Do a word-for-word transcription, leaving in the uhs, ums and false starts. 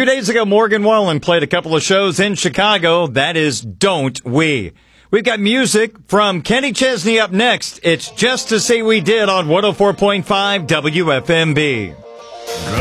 few days ago, Morgan Wallen played a couple of shows in Chicago. That is Don't We. We've got music from Kenny Chesney up next. It's Just to Say We Did on one oh four point five W F M B.